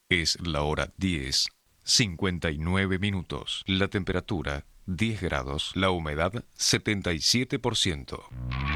Es la hora 10:59. La temperatura 10 grados. La humedad 77%.